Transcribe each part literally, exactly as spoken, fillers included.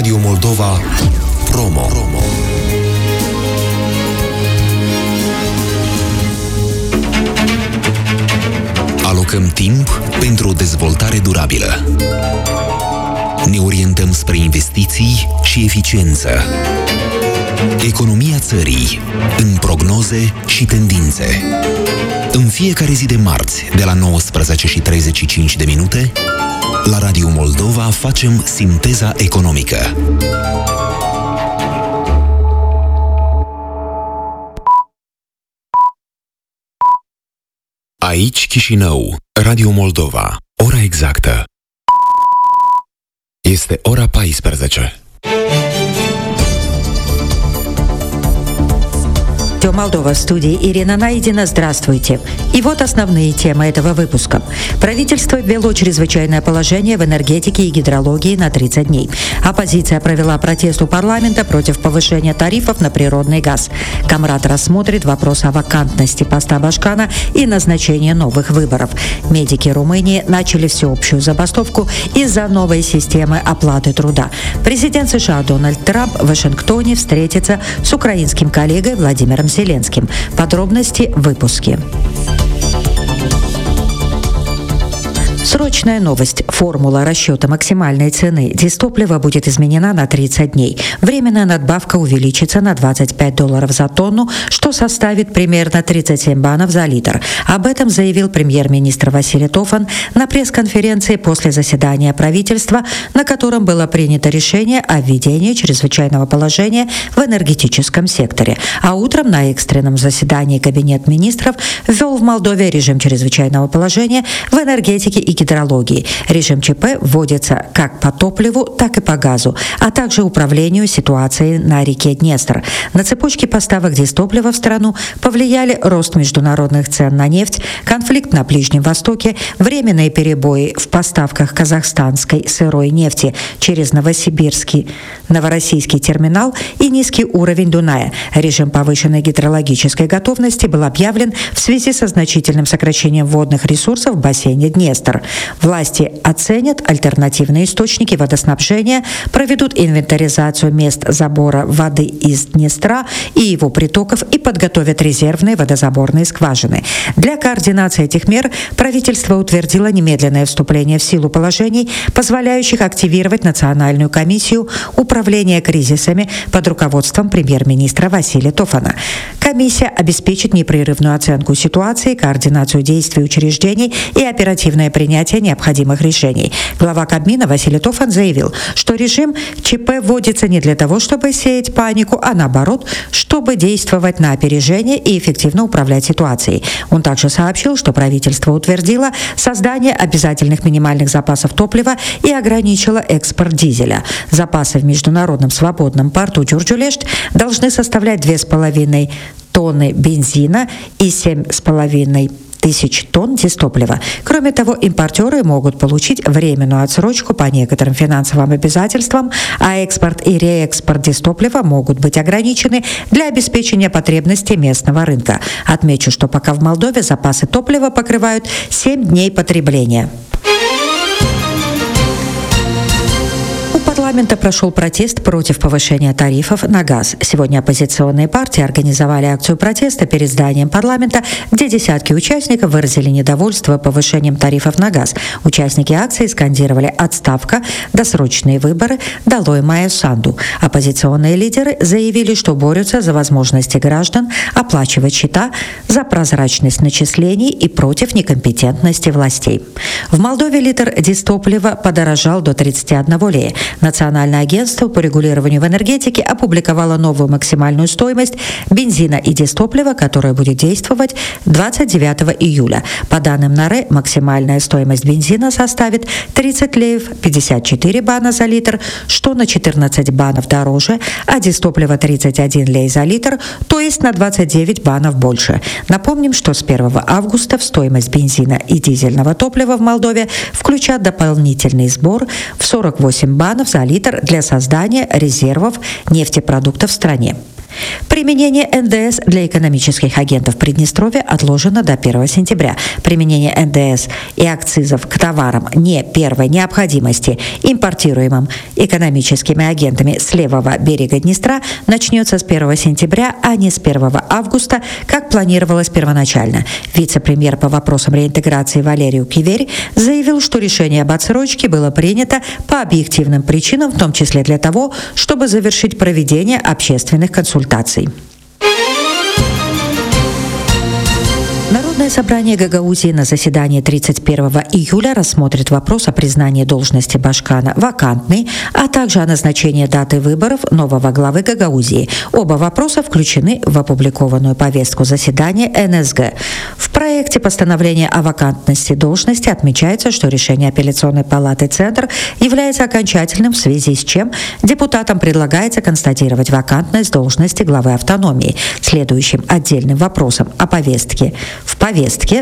Radio Moldova Promo. Alocăm timp pentru o dezvoltare durabilă. Ne orientăm spre investiții și eficiență. Economia țării, în prognoze și tendințe. În fiecare zi de marți, de la nouăsprezece și treizeci și cinci de minute, la Radio Moldova facem sinteza economică. Aici Chișinău, Radio Moldova, ora exactă. Este ora paisprezece. Молдова, в студии Ирина Найдина. Здравствуйте. И вот основные темы этого выпуска. Правительство ввело чрезвычайное положение в энергетике и гидрологии на тридцать дней. Оппозиция провела протест у парламента против повышения тарифов на природный газ. Камрад рассмотрит вопрос о вакантности поста Башкана и назначения новых выборов. Медики Румынии начали всеобщую забастовку из-за новой системы оплаты труда. Президент США Дональд Трамп в Вашингтоне встретится с украинским коллегой Владимиром Зеленским. Подробности в выпуске. Срочная новость. Формула расчета максимальной цены дизтоплива будет изменена на тридцать дней. Временная надбавка увеличится на двадцать пять долларов за тонну, что составит примерно тридцать семь банов за литр. Об этом заявил премьер-министр Василий Тофан на пресс-конференции после заседания правительства, на котором было принято решение о введении чрезвычайного положения в энергетическом секторе. А утром на экстренном заседании Кабинет министров ввел в Молдове режим чрезвычайного положения в энергетике и гидрологии. Режим ЧП вводится как по топливу, так и по газу, а также управлению ситуацией на реке Днестр. На цепочке поставок дизтоплива в страну повлияли рост международных цен на нефть, конфликт на Ближнем Востоке, временные перебои в поставках казахстанской сырой нефти через Новосибирский, Новороссийский терминал и низкий уровень Дуная. Режим повышенной гидрологической готовности был объявлен в связи со значительным сокращением водных ресурсов в бассейне Днестр. Власти оценят альтернативные источники водоснабжения, проведут инвентаризацию мест забора воды из Днестра и его притоков и подготовят резервные водозаборные скважины. Для координации этих мер правительство утвердило немедленное вступление в силу положений, позволяющих активировать Национальную комиссию управления кризисами под руководством премьер-министра Василия Тофана. Комиссия обеспечит непрерывную оценку ситуации, координацию действий учреждений и оперативное принятие необходимых решений. Глава Кабмина Василий Тофан заявил, что режим ЧП вводится не для того, чтобы сеять панику, а наоборот, чтобы действовать на опережение и эффективно управлять ситуацией. Он также сообщил, что правительство утвердило создание обязательных минимальных запасов топлива и ограничило экспорт дизеля. Запасы в международном свободном порту Джурджулешт должны составлять две с половиной тонны бензина и семь с половиной тысяч тонн дизтоплива. Кроме того, импортеры могут получить временную отсрочку по некоторым финансовым обязательствам, а экспорт и реэкспорт дизтоплива могут быть ограничены для обеспечения потребностей местного рынка. Отмечу, что пока в Молдове запасы топлива покрывают семь дней потребления. Парламента прошел протест против повышения тарифов на газ. Сегодня оппозиционные партии организовали акцию протеста перед зданием парламента, где десятки участников выразили недовольство повышением тарифов на газ. Участники акции скандировали «Отставка», «Досрочные выборы», «Долой Майю Санду». Оппозиционные лидеры заявили, что борются за возможности граждан оплачивать счета, за прозрачность начислений и против некомпетентности властей. В Молдове литр дизтоплива подорожал до тридцати одного лея. Национальное агентство по регулированию в энергетике опубликовало новую максимальную стоимость бензина и дизтоплива, которая будет действовать двадцать девятого июля. По данным НАРЭ, максимальная стоимость бензина составит тридцать леев, пятьдесят четыре бана за литр, что на четырнадцать банов дороже, а дизтоплива тридцать один лей за литр, то есть на двадцать девять банов больше. Напомним, что с первого августа в стоимость бензина и дизельного топлива в Молдове включат дополнительный сбор в сорок восемь банов за литр для создания резервов нефтепродуктов в стране. Применение эн дэ эс для экономических агентов Приднестровья отложено до первого сентября. Применение эн дэ эс и акцизов к товарам не первой необходимости, импортируемым экономическими агентами с левого берега Днестра, начнется с первого сентября, а не с первого августа, как планировалось первоначально. Вице-премьер по вопросам реинтеграции Валерий Киверь заявил, что решение об отсрочке было принято по объективным причинам, в том числе для того, чтобы завершить проведение общественных консультаций. Народное собрание Гагаузии на заседании тридцать первого июля рассмотрит вопрос о признании должности Башкана вакантной, а также о назначении даты выборов нового главы Гагаузии. Оба вопроса включены в опубликованную повестку заседания эн эс гэ. В проекте постановления о вакантности должности отмечается, что решение апелляционной палаты «Центр» является окончательным, в связи с чем депутатам предлагается констатировать вакантность должности главы автономии. Следующим отдельным вопросом о повестке В повестке,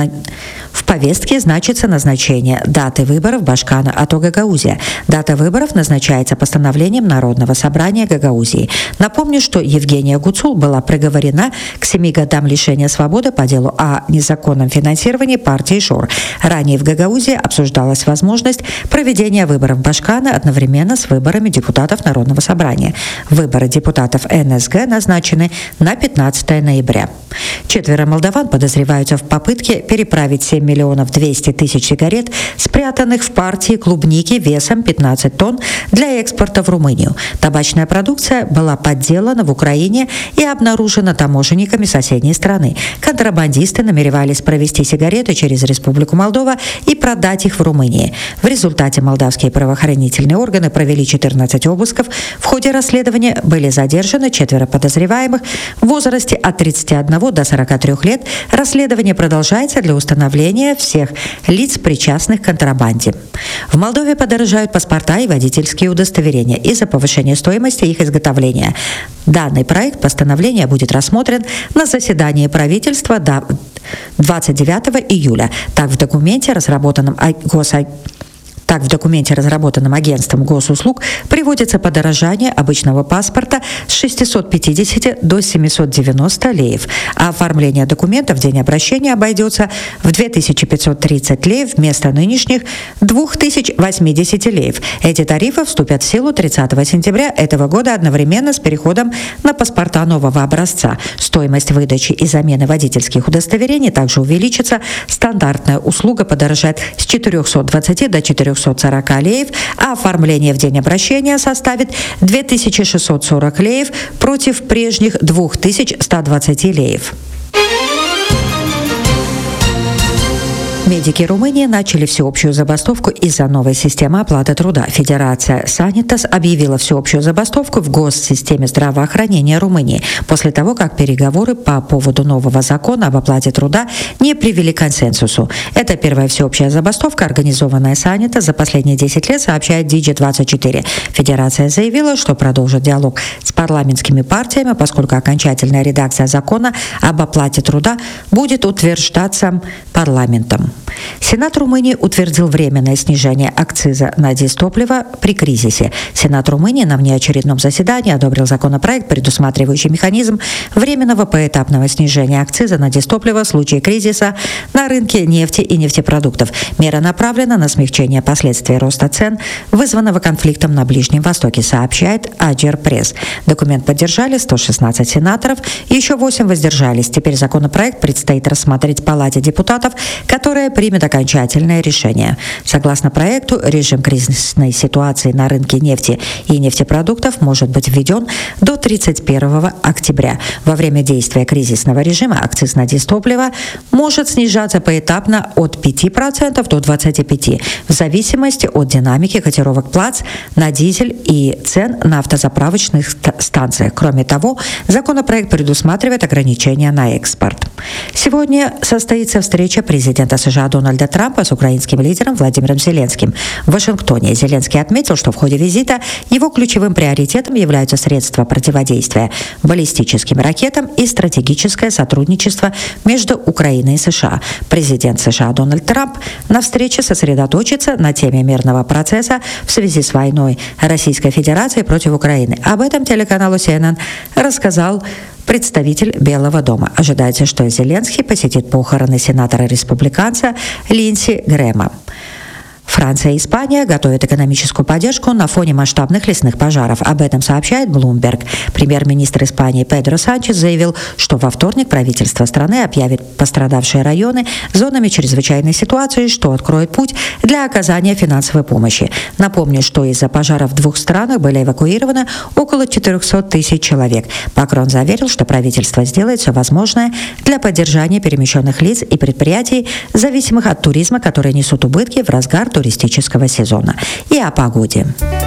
в повестке значится назначение даты выборов Башкана АТО Гагаузия. Дата выборов назначается постановлением Народного собрания Гагаузии. Напомню, что Евгения Гуцул была приговорена к семи годам лишения свободы по делу о незаконном финансировании партии ШОР. Ранее в Гагаузии обсуждалась возможность проведения выборов Башкана одновременно с выборами депутатов Народного собрания. Выборы депутатов эн эс гэ назначены на пятнадцатое ноября. Четверо молдаван подозреваются в попытке переправить семь миллионов двести тысяч сигарет, спрятанных в партии клубники весом пятнадцать тонн, для экспорта в Румынию. Табачная продукция была подделана в Украине и обнаружена таможенниками соседней страны. Контрабандисты намеревались провести сигареты через Республику Молдова и продать их в Румынии. В результате молдавские правоохранительные органы провели четырнадцать обысков. В ходе расследования были задержаны четверо подозреваемых в возрасте от тридцати одного до сорока трёх лет. Расследование продолжается для установления всех лиц, причастных к контрабанде. В Молдове подорожают паспорта и водительские удостоверения из-за повышения стоимости их изготовления. Данный проект постановления будет рассмотрен на заседании правительства до двадцать девятого июля. Так, в документе, разработанном Госагентством, Так, в документе, разработанном агентством госуслуг, приводится подорожание обычного паспорта с шестисот пятидесяти до семисот девяноста леев, а оформление документа в день обращения обойдется в две тысячи пятьсот тридцать леев вместо нынешних две тысячи восемьдесят леев. Эти тарифы вступят в силу тридцатого сентября этого года одновременно с переходом на паспорта нового образца. Стоимость выдачи и замены водительских удостоверений также увеличится. Стандартная услуга подорожает с четырёхсот двадцати до четырёхсот сорока леев, а оформление в день обращения составит две тысячи шестьсот сорок леев против прежних две тысячи сто двадцать леев. Медики Румынии начали всеобщую забастовку из-за новой системы оплаты труда. Федерация Санитас объявила всеобщую забастовку в госсистеме здравоохранения Румынии после того, как переговоры по поводу нового закона об оплате труда не привели к консенсусу. Это первая всеобщая забастовка, организованная Санитас за последние десять лет, сообщает ди джи двадцать четыре. Федерация заявила, что продолжит диалог с парламентскими партиями, поскольку окончательная редакция закона об оплате труда будет утверждаться парламентом. Сенат Румынии утвердил временное снижение акциза на дизтопливо при кризисе. Сенат Румынии на внеочередном заседании одобрил законопроект, предусматривающий механизм временного поэтапного снижения акциза на дизтопливо в случае кризиса на рынке нефти и нефтепродуктов. Мера направлена на смягчение последствий роста цен, вызванного конфликтом на Ближнем Востоке, сообщает Аджер Пресс. Документ поддержали сто шестнадцать сенаторов, еще восемь воздержались. Теперь законопроект предстоит рассмотреть Палате депутатов, которая примет окончательное решение. Согласно проекту, режим кризисной ситуации на рынке нефти и нефтепродуктов может быть введен до тридцать первого октября. Во время действия кризисного режима акциз на дизтопливо может снижаться поэтапно от пяти процентов до двадцати пяти процентов в зависимости от динамики котировок плац на дизель и цен на автозаправочных станциях. Кроме того, законопроект предусматривает ограничения на экспорт. Сегодня состоится встреча президента США США Дональда Трампа с украинским лидером Владимиром Зеленским в Вашингтоне. Зеленский отметил, что в ходе визита его ключевым приоритетом являются средства противодействия баллистическим ракетам и стратегическое сотрудничество между Украиной и США. Президент США Дональд Трамп на встрече сосредоточится на теме мирного процесса в связи с войной Российской Федерации против Украины. Об этом телеканалу си эн эн рассказал представитель Белого дома. Ожидается, что Зеленский посетит похороны сенатора-республиканца Линдси Грэма. Франция и Испания готовят экономическую поддержку на фоне масштабных лесных пожаров. Об этом сообщает Bloomberg. Премьер-министр Испании Педро Санчес заявил, что во вторник правительство страны объявит пострадавшие районы зонами чрезвычайной ситуации, что откроет путь для оказания финансовой помощи. Напомню, что из-за пожаров в двух странах были эвакуированы около четыреста тысяч человек. Макрон заверил, что правительство сделает все возможное для поддержания перемещенных лиц и предприятий, зависимых от туризма, которые несут убытки в разгар туристического сезона. И о погоде.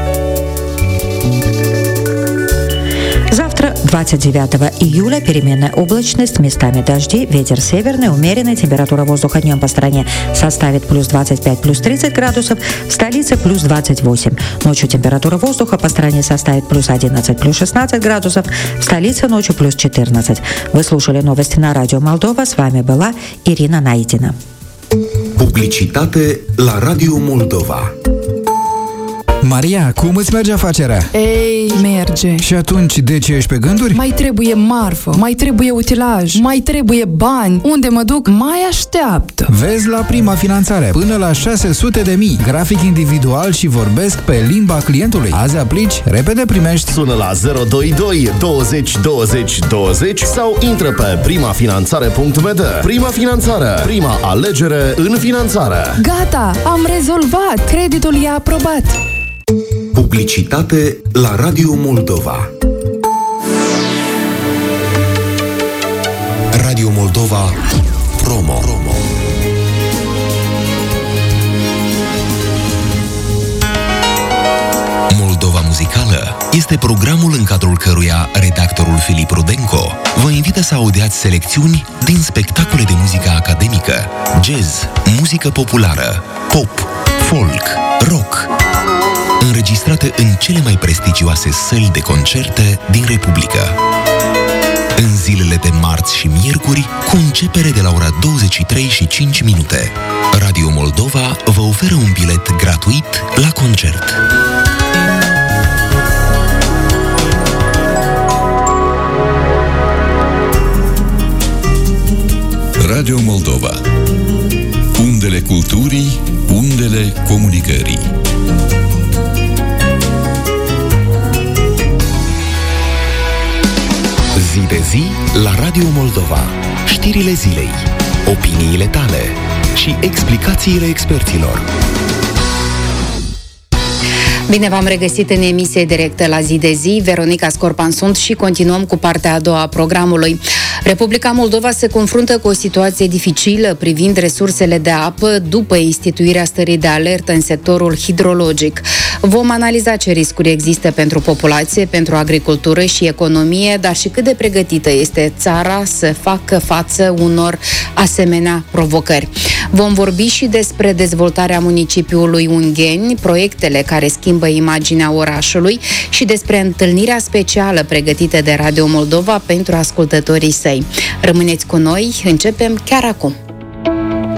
Завтра, двадцать девятого июля, переменная облачность, местами дожди, ветер северный, умеренный, температура воздуха днем по стране составит плюс двадцать пять, плюс тридцать градусов, в столице плюс двадцать восемь. Ночью температура воздуха по стране составит плюс одиннадцать, плюс шестнадцать градусов, в столице ночью плюс четырнадцать. Вы слушали новости на Радио Молдова. С вами была Ирина Наидина. Publicitate la Radio Moldova. Maria, cum îți merge afacerea? Ei, merge. Și atunci, de ce ești pe gânduri? Mai trebuie marfă, mai trebuie utilaj, mai trebuie bani. Unde mă duc, mai așteaptă. Vezi la Prima Finanțare. Până la șase sute de mii. Grafic individual și vorbesc pe limba clientului. Azi aplici, repede primești. Sună la zero doi doi douăzeci douăzeci douăzeci sau intră pe prima finanțare punct b d. Prima Finanțare. Prima alegere în finanțare. Gata, am rezolvat. Creditul e aprobat. Publicitate la Radio Moldova. Radio Moldova Promo. Moldova Muzicală este programul în cadrul căruia redactorul Filip Rudenco vă invită să audiați selecțiuni din spectacole de muzică academică, jazz, muzică populară, pop, folk, rock, înregistrate în cele mai prestigioase săli de concerte din Republică. În zilele de marți și miercuri, cu începere de la ora douăzeci și trei și cinci minute, Radio Moldova vă oferă un bilet gratuit la concert. Radio Moldova. Undele culturii, undele comunicării. Zi de zi la Radio Moldova. Știrile zilei, opiniile tale și explicațiile experților. Bine v-am regăsit în emisie directă la Zi de zi. Veronica Scorpan sunt și continuăm cu partea a doua a programului. Republica Moldova se confruntă cu o situație dificilă privind resursele de apă după instituirea stării de alertă în sectorul hidrologic. Vom analiza ce riscuri există pentru populație, pentru agricultură și economie, dar și cât de pregătită este țara să facă față unor asemenea provocări. Vom vorbi și despre dezvoltarea municipiului Ungheni, proiectele care schimbă imaginea orașului și despre întâlnirea specială pregătită de Radio Moldova pentru ascultătorii săi. Rămâneți cu noi, începem chiar acum.